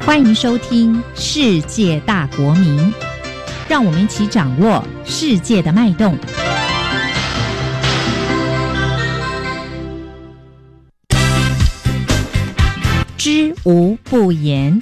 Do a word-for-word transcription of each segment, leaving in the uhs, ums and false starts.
欢迎收听《世界大国民》，让我们一起掌握世界的脉动。知无不言。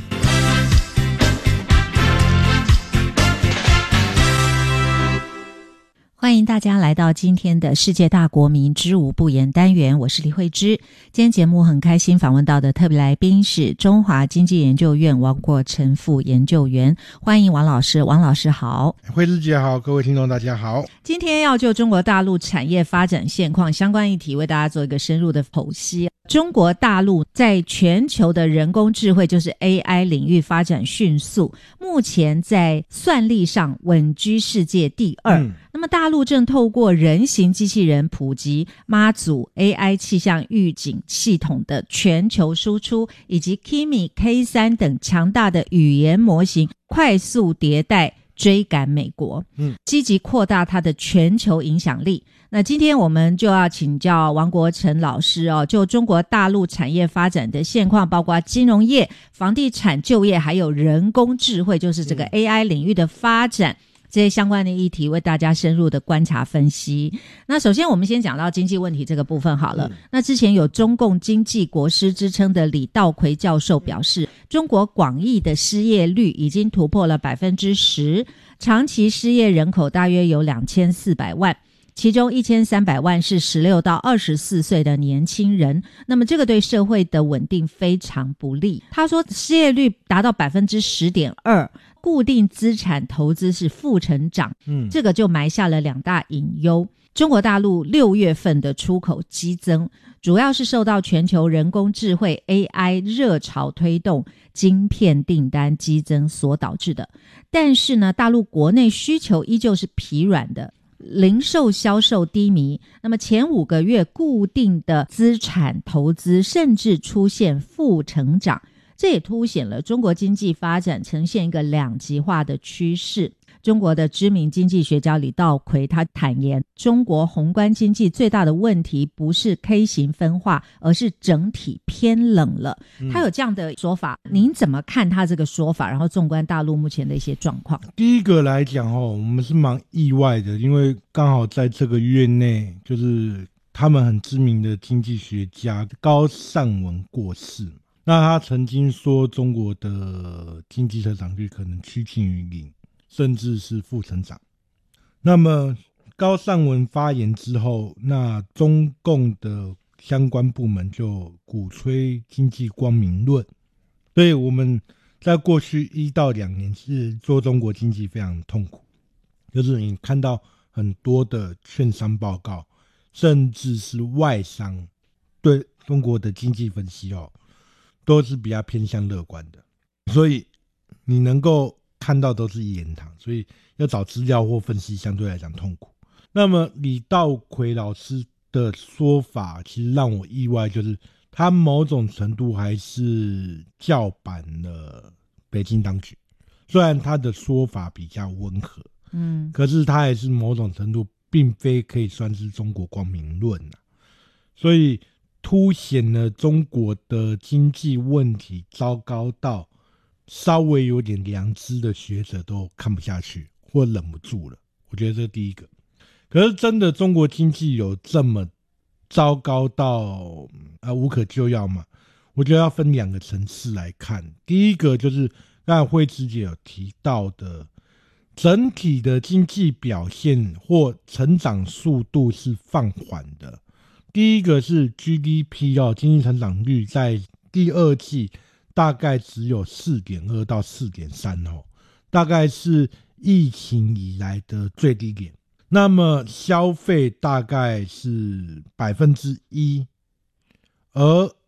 欢迎大家来到今天的世界大国民知无不言单元，我是李慧芝。今天节目很开心访问到的特别来宾是中华经济研究院王国成副研究员，欢迎王老师。王老师好。 慧芝姐好，各位听众大家好。 今天要就中国大陆产业发展现况相关议题为大家做一个深入的剖析。中国大陆在全球的人工智慧就是 A I 领域发展迅速，目前在算力上稳居世界第二、嗯、那么大陆正透过人形机器人普及妈祖 A I 气象预警系统的全球输出，以及 Kimi K 三 等强大的语言模型快速迭代追赶美国，嗯，积极扩大它的全球影响力。那今天我们就要请教王国成老师哦，就中国大陆产业发展的现况，包括金融业、房地产、就业，还有人工智慧，就是这个 A I 领域的发展，这些相关的议题为大家深入的观察分析。那首先我们先讲到经济问题这个部分好了、嗯、那之前有中共经济国师之称的李道葵教授表示，中国广义的失业率已经突破了 百分之十， 长期失业人口大约有两千四百万，其中一千三百万是十六到二十四岁的年轻人，那么这个对社会的稳定非常不利。他说失业率达到 百分之十点二，固定资产投资是负成长，嗯，这个就埋下了两大隐忧。中国大陆六月份的出口激增，主要是受到全球人工智慧 A I 热潮推动，晶片订单激增所导致的。但是呢，大陆国内需求依旧是疲软的，零售销售低迷，那么前五个月固定的资产投资甚至出现负成长，这也凸显了中国经济发展呈现一个两极化的趋势。中国的知名经济学家李道葵他坦言，中国宏观经济最大的问题不是 K 型分化，而是整体偏冷了、嗯、他有这样的说法，您怎么看他这个说法？然后纵观大陆目前的一些状况。 第一个来讲、哦、我们是蛮意外的，因为刚好在这个月内就是他们很知名的经济学家高善文过世，那他曾经说中国的经济成长率可能趋近于零，甚至是负成长。那么高善文发言之后，那中共的相关部门就鼓吹经济光明论，所以我们在过去一到两年是做中国经济非常痛苦，就是你看到很多的券商报告，甚至是外商对中国的经济分析哦，都是比较偏向乐观的，所以你能够看到都是一言堂，所以要找资料或分析相对来讲痛苦。那么李道葵老师的说法其实让我意外，就是他某种程度还是叫板了北京当局，虽然他的说法比较温和，嗯，可是他还是某种程度并非可以算是中国光明论啊，所以凸显了中国的经济问题糟糕到稍微有点良知的学者都看不下去或忍不住了，我觉得这是第一个。可是真的中国经济有这么糟糕到、呃、无可救药吗？我觉得要分两个层次来看。第一个就是刚才慧芝姐有提到的，整体的经济表现或成长速度是放缓的。第一个是 G D P 哦，经济成长率在第二季大概只有 四点二 到 四点三 哦，大概是疫情以来的最低点。那么消费大概是 百分之一， 而